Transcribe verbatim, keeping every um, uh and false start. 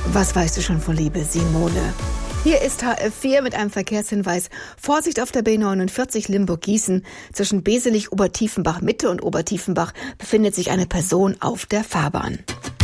Was weißt du schon von Liebe, Simone? Hier ist H F vier mit einem Verkehrshinweis. Vorsicht auf der B neunundvierzig Limburg-Gießen. Zwischen Beselich, Obertiefenbach-Mitte und Obertiefenbach befindet sich eine Person auf der Fahrbahn.